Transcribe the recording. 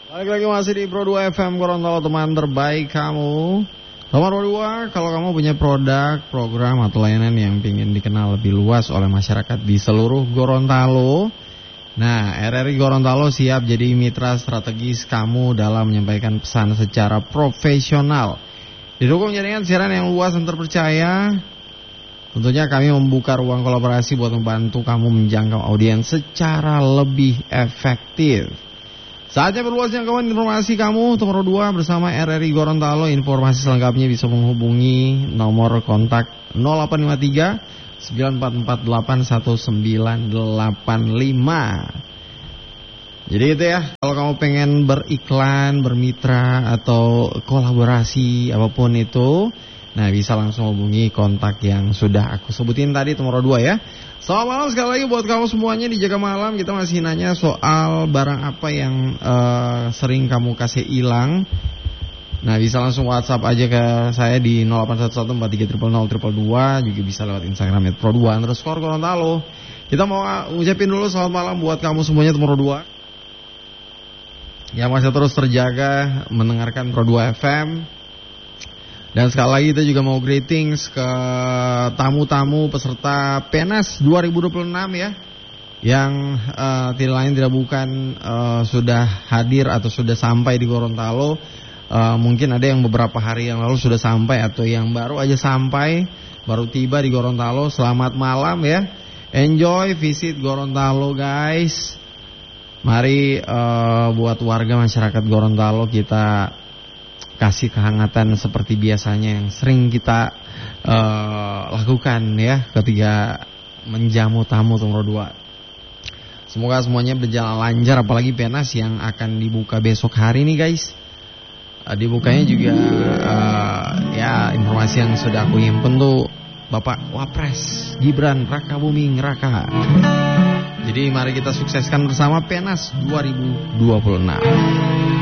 Balik lagi masih di Pro 2 FM Gorontalo, teman terbaik kamu. Nomor 2, kalau kamu punya produk, program atau layanan yang ingin dikenal lebih luas oleh masyarakat di seluruh Gorontalo, nah, RRI Gorontalo siap jadi mitra strategis kamu dalam menyampaikan pesan secara profesional. Didukung jaringan siaran yang luas dan terpercaya, tentunya kami membuka ruang kolaborasi buat membantu kamu menjangkau audiens secara lebih efektif. Saatnya perluas jangkauan informasi kamu. Nomor 2 bersama RRI Gorontalo. Informasi selengkapnya bisa menghubungi nomor kontak 0853 9448 1985. Jadi itu ya, kalau kamu pengen beriklan, bermitra atau kolaborasi apapun itu, nah bisa langsung hubungi kontak yang sudah aku sebutin tadi, nomor 2 ya. Selamat malam sekali lagi buat kamu semuanya di Jaga Malam. Kita masih nanya soal barang apa yang sering kamu kasih hilang. Nah, bisa langsung WhatsApp aja ke saya di 081143000022. Juga bisa lewat Instagram @pro2_Gorontalo. Kita mau ucapin dulu selamat malam buat kamu semuanya, nomor 2 yang masih terus terjaga mendengarkan Pro 2 FM. Dan sekali lagi kita juga mau greetings ke tamu-tamu peserta PNS 2026 ya, yang tidak lain tidak bukan sudah hadir atau sudah sampai di Gorontalo. Mungkin ada yang beberapa hari yang lalu sudah sampai, atau yang baru aja sampai, baru tiba di Gorontalo. Selamat malam ya, enjoy visit Gorontalo guys. Mari buat warga masyarakat Gorontalo kita kasih kehangatan seperti biasanya yang sering kita lakukan ya ketika menjamu tamu nomor 2. Semoga semuanya berjalan lancar, apalagi PNS yang akan dibuka besok hari nih guys. Dibukanya juga ya informasi yang sudah aku himpun tuh Bapak Wapres Gibran Rakabuming Raka. Jadi mari kita sukseskan bersama PNS 2026.